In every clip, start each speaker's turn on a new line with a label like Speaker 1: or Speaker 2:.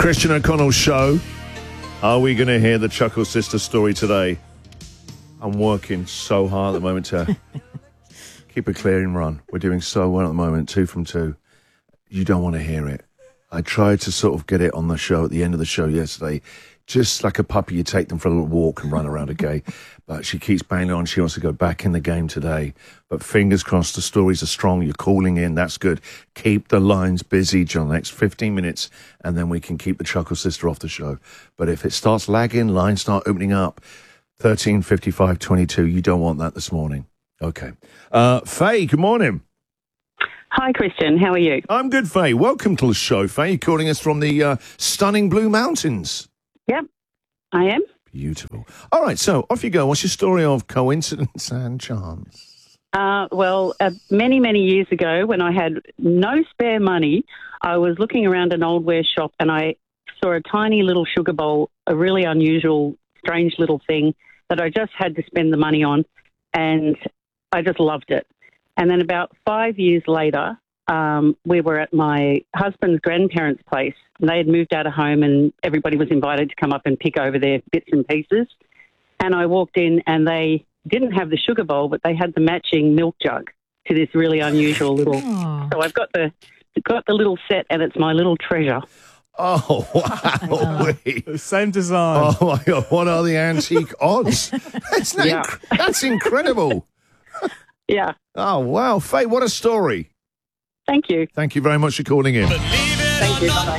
Speaker 1: Christian O'Connell Show. Are we going to hear the Chuckle Sister story today? I'm working so hard at the moment to keep a clearing run. We're doing so well at the moment, 2 from 2. You don't want to hear it. I tried to sort of get it on the show at the end of the show yesterday. Just like a puppy, you take them for a little walk and run around a gate. But she keeps banging on. She wants to go back in the game today. But fingers crossed, the stories are strong. You're calling in. That's good. Keep the lines busy, John, the next 15 minutes, and then we can keep the Chuckle Sister off the show. But if it starts lagging, lines start opening up, 13:55:22, you don't want that this morning. Okay. Faye, good morning.
Speaker 2: Hi, Christian. How are you?
Speaker 1: I'm good, Faye. Welcome to the show, Faye. You're calling us from the stunning Blue Mountains.
Speaker 2: Yep, I am.
Speaker 1: Beautiful. All right, so off you go. What's your story of coincidence and chance?
Speaker 2: Many, many years ago, when I had no spare money, I was looking around an old wear shop and I saw a tiny little sugar bowl, a really unusual, strange little thing that I just had to spend the money on, and I just loved it. And then about 5 years later, we were at my husband's grandparents' place. They had moved out of home and everybody was invited to come up and pick over their bits and pieces. And I walked in and they didn't have the sugar bowl, but they had the matching milk jug to this really unusual little... So I've got the little set and it's my little treasure.
Speaker 1: Oh, wow.
Speaker 3: The same design.
Speaker 1: Oh, my God. What are the antique odds? That's incredible.
Speaker 2: Yeah.
Speaker 1: Oh, wow. Faye, what a story.
Speaker 2: Thank you.
Speaker 1: Thank you very much for calling in.
Speaker 2: Thank you. Bye-bye.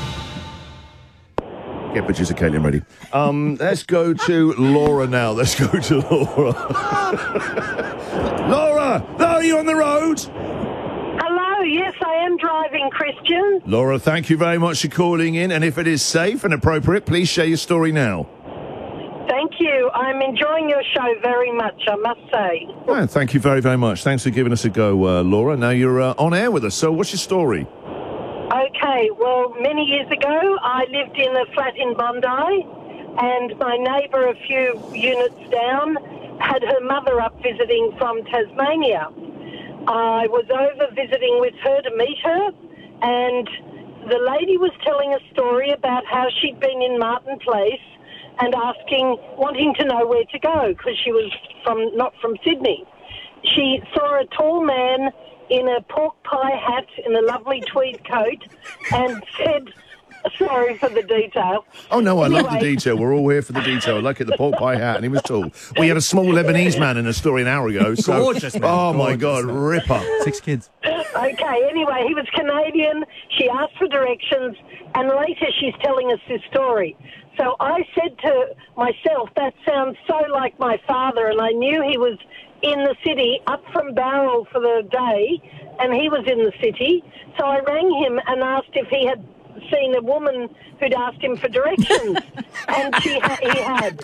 Speaker 1: Get producer Caitlin ready. Let's go to Laura now. Let's go to Laura. Laura, are you on the road?
Speaker 4: Hello, yes, I am driving, Christian.
Speaker 1: Laura, thank you very much for calling in. And if it is safe and appropriate, please share your story now.
Speaker 4: Thank you. I'm enjoying your show very much, I must say.
Speaker 1: Oh, thank you very, very much. Thanks for giving us a go, Laura. Now you're on air with us. So what's your story?
Speaker 4: Okay, well, many years ago, I lived in a flat in Bondi, and my neighbour a few units down had her mother up visiting from Tasmania. I was over visiting with her to meet her, and the lady was telling a story about how she'd been in Martin Place and wanting to know where to go, because she was not from Sydney. She saw a tall man in a pork pie hat in a lovely tweed coat and said, sorry for the detail.
Speaker 1: Oh, no, I love the detail. We're all here for the detail. I like it, the pork pie hat, and he was tall. We had a small Lebanese man in a story an hour ago. So,
Speaker 3: gorgeous, man.
Speaker 1: Oh, my
Speaker 3: Gorgeous,
Speaker 1: God,
Speaker 3: man.
Speaker 1: ripper.
Speaker 3: 6 kids.
Speaker 4: Okay, anyway, he was Canadian. She asked for directions, and later she's telling us this story. So I said to myself, that sounds so like my father, and I knew he was in the city, up from Barrel for the day, and he was in the city. So I rang him and asked if he had seen a woman who'd asked him for directions, and he had.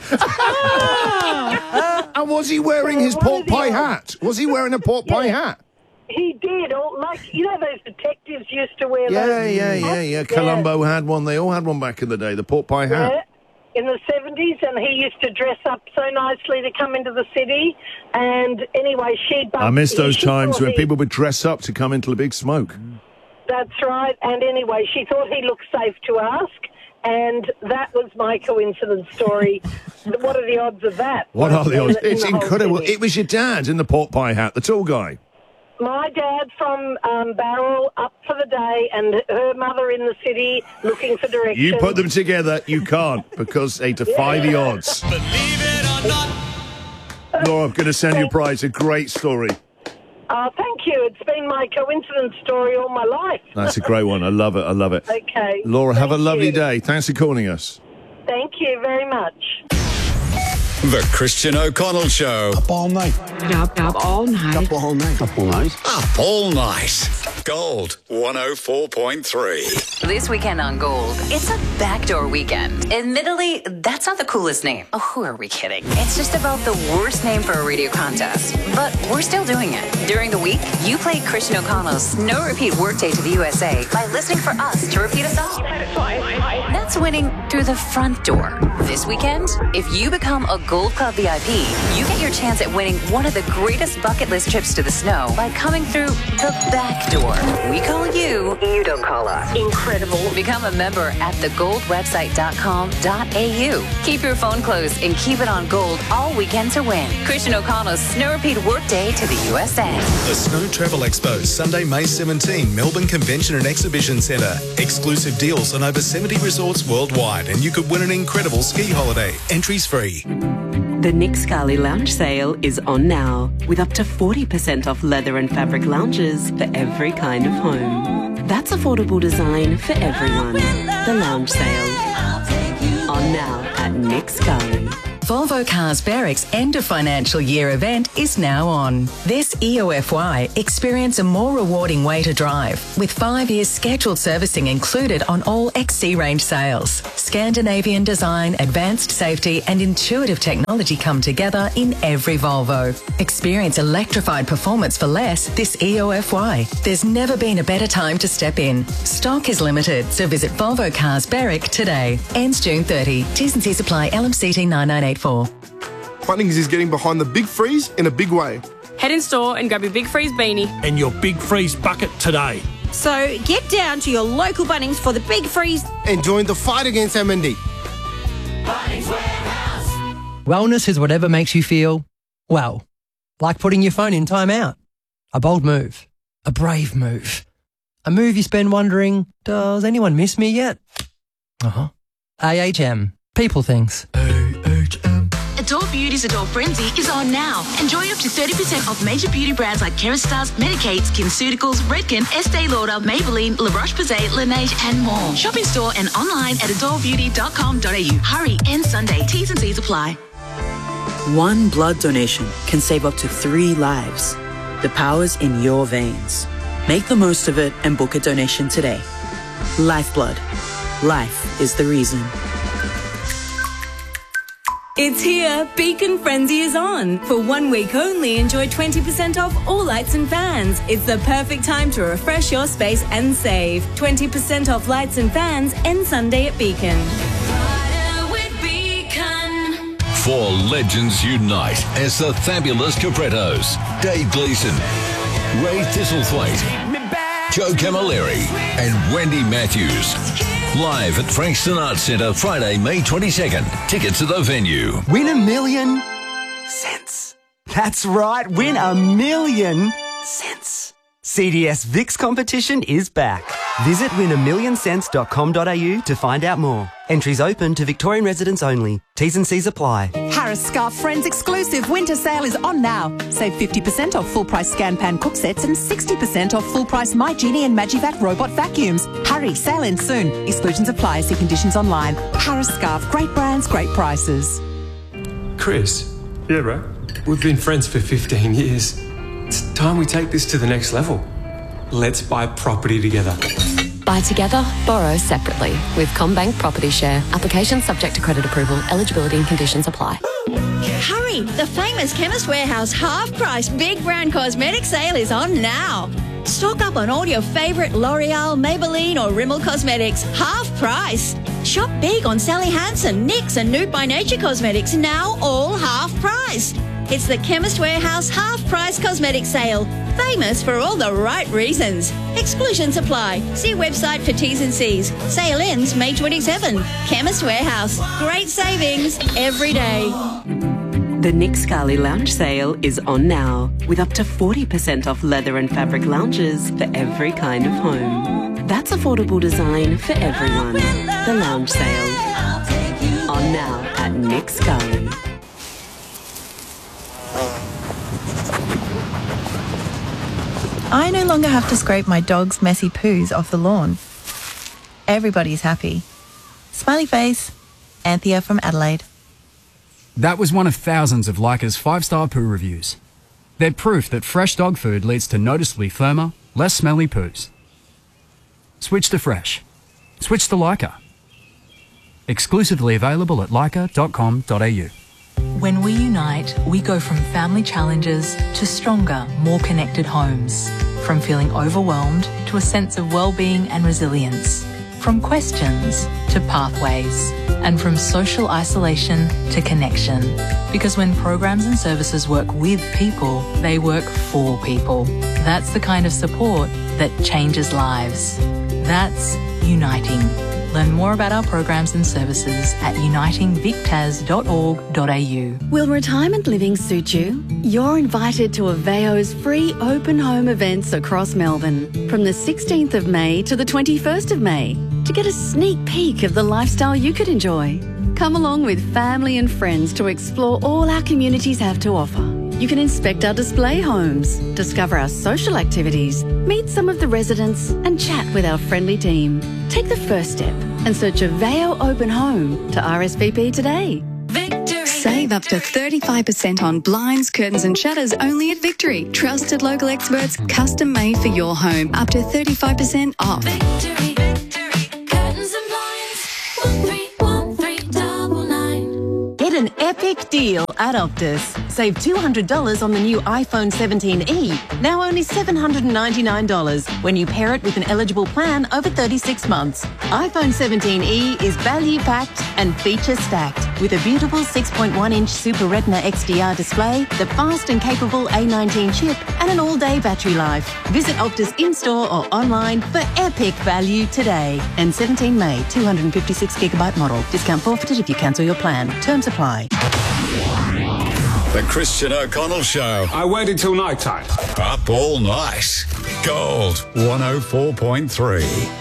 Speaker 1: And was he wearing his pork pie hat? Was he wearing a pork pie hat?
Speaker 4: He did, like, you know those detectives used to wear those?
Speaker 1: Yeah. Columbo had one. They all had one back in the day, the pork pie hat.
Speaker 4: Yeah, in the 70s, and he used to dress up so nicely to come into the city. And anyway,
Speaker 1: I miss those times when people would dress up to come into the big smoke.
Speaker 4: That's right. And anyway, she thought he looked safe to ask. And that was my coincidence story. What are the odds of that?
Speaker 1: What are the odds?
Speaker 4: In
Speaker 1: It's
Speaker 4: the whole
Speaker 1: incredible.
Speaker 4: city.
Speaker 1: It was your dad in the pork pie hat, the tall guy.
Speaker 4: My dad from Barrel up for the day, and her mother in the city looking for directions.
Speaker 1: You put them together, you can't, because they defy the odds.
Speaker 5: Believe it or not.
Speaker 1: Laura, I'm going to send you a prize. A great story.
Speaker 4: Thank you. It's been my coincidence story all my life.
Speaker 1: That's a great one. I love it. I love it.
Speaker 4: Okay.
Speaker 1: Laura, have a
Speaker 4: Thank
Speaker 1: lovely
Speaker 4: you.
Speaker 1: day. Thanks for calling us.
Speaker 4: Thank you very much.
Speaker 5: The Christian O'Connell Show.
Speaker 6: Up all night.
Speaker 7: Up all night.
Speaker 6: Up all night. Up all night.
Speaker 5: Up all night. Gold 104.3.
Speaker 8: This weekend on Gold, it's a backdoor weekend. Admittedly, that's not the coolest name. Oh, who are we kidding? It's just about the worst name for a radio contest. But we're still doing it. During the week, you play Christian O'Connell's No Repeat Workday to the USA by listening for us to repeat a song. That's to winning through the front door. This weekend, if you become a Gold Club VIP, you get your chance at winning one of the greatest bucket list trips to the snow by coming through the back door. We call you don't call us. Incredible. Become a member at thegoldwebsite.com.au. Keep your phone closed and keep it on gold all weekend to win. Christian O'Connell's Snow Repeat Workday to the USA.
Speaker 6: The Snow Travel Expo, Sunday, May 17, Melbourne Convention and Exhibition Centre. Exclusive deals on over 70 resorts worldwide, and you could win an incredible ski holiday. Entries free.
Speaker 7: The Nick Scali Lounge Sale is on now, with up to 40% off leather and fabric lounges for every kind of home. That's affordable design for everyone. The Lounge Sale. On now at Nick Scali.
Speaker 9: Volvo Cars Berwick's end of financial year event is now on. This EOFY, experience a more rewarding way to drive, with 5 years scheduled servicing included on all XC range sales. Scandinavian design, advanced safety and intuitive technology come together in every Volvo. Experience electrified performance for less this EOFY. There's never been a better time to step in. Stock is limited, so visit Volvo Cars Berwick today. Ends June 30. T's and C's apply. LMCT 9984.
Speaker 10: Bunnings is getting behind the Big Freeze in a big way.
Speaker 11: Head in store and grab your Big Freeze beanie
Speaker 12: and your Big Freeze bucket today.
Speaker 13: So get down to your local Bunnings for the Big Freeze
Speaker 10: and join the fight against MND.
Speaker 14: Bunnings Warehouse. Wellness is whatever makes you feel, well, like putting your phone in timeout. A bold move. A brave move. A move you spend wondering, does anyone miss me yet? AHM. People things.
Speaker 15: Adore Beauty's Adore Frenzy is on now. Enjoy up to 30% off major beauty brands like Kerastase, Medicaid, SkinCeuticals, Redken, Estee Lauder, Maybelline, La Roche-Posay, Laneige and more. Shop in store and online at adorebeauty.com.au. Hurry, end Sunday. T's and C's apply.
Speaker 16: One blood donation can save up to 3 lives. The power's in your veins. Make the most of it and book a donation today. Lifeblood. Life is the reason.
Speaker 17: It's here. Beacon Frenzy is on. For 1 week only, enjoy 20% off all lights and fans. It's the perfect time to refresh your space and save. 20% off lights and fans end Sunday at Beacon.
Speaker 18: Four legends unite as the fabulous Caprettos. Dave Gleeson, Ray Thistlethwaite, Joe Camilleri and Wendy Matthews. Live at Frankston Arts Centre, Friday, May 22nd. Tickets at the venue.
Speaker 19: Win $1 million cents. That's right, win $1 million cents. CDS VIX competition is back. Visit win1millioncents.com.au to find out more. Entries open to Victorian residents only. T's and C's apply.
Speaker 20: Harris Scarf Friends exclusive winter sale is on now. Save 50% off full price Scan Pan cook sets and 60% off full price My Genie and Magivac robot vacuums. Hurry, sale ends soon. Exclusions apply. See conditions online. Harris Scarf, great brands, great prices.
Speaker 21: Chris. Yeah, bro. We've been friends for 15 years. It's time we take this to the next level. Let's buy property together.
Speaker 22: Buy together, borrow separately with CommBank Property Share. Application subject to credit approval. Eligibility and conditions apply.
Speaker 23: Hurry! The famous Chemist Warehouse half-price big brand cosmetic sale is on now. Stock up on all your favourite L'Oreal, Maybelline or Rimmel cosmetics. Half price. Shop big on Sally Hansen, NYX and Nude by Nature cosmetics. Now all half price. It's the Chemist Warehouse half-price cosmetic sale. Famous for all the right reasons. Exclusions apply. See website for T's and C's. Sale ends May 27. Chemist Warehouse. Great savings every day.
Speaker 7: The Nick Scali Lounge Sale is on now, with up to 40% off leather and fabric lounges for every kind of home. That's affordable design for everyone. The Lounge Sale. On now at Nick Scali.
Speaker 24: I no longer have to scrape my dog's messy poos off the lawn. Everybody's happy. Smiley face, Anthea from Adelaide.
Speaker 25: That was one of thousands of Leica's 5-star poo reviews. They're proof that fresh dog food leads to noticeably firmer, less smelly poos. Switch to fresh. Switch to Leica. Exclusively available at leica.com.au.
Speaker 26: When we unite, we go from family challenges to stronger, more connected homes. From feeling overwhelmed to a sense of well-being and resilience. From questions to pathways, and from social isolation to connection. Because when programs and services work with people, they work for people. That's the kind of support that changes lives. That's Uniting. Learn more about our programs and services at unitingvictas.org.au.
Speaker 23: Will retirement living suit you? You're invited to Aveo's free open home events across Melbourne from the 16th of May to the 21st of May to get a sneak peek of the lifestyle you could enjoy. Come along with family and friends to explore all our communities have to offer. You can inspect our display homes, discover our social activities, meet some of the residents and chat with our friendly team. Take the first step and search Aveo Open Home to RSVP today.
Speaker 1: Save up to 35% on blinds, curtains and shutters only at Victory. Trusted local experts, custom made for your home. Up to 35% off.
Speaker 2: Victory, curtains and blinds, 131399.
Speaker 3: Get an epic deal at Optus. Save $200 on the new iPhone 17e, now only $799 when you pair it with an eligible plan over 36 months. iPhone 17e is value-packed and feature-stacked with a beautiful 6.1-inch Super Retina XDR display, the fast and capable A19 chip, and an all-day battery life. Visit Optus in-store or online for epic value today. And 17 May, 256GB model. Discount forfeited if you cancel your plan. Terms apply.
Speaker 18: The Christian O'Connell Show.
Speaker 21: I waited till night time.
Speaker 18: Up all night. Gold 104.3.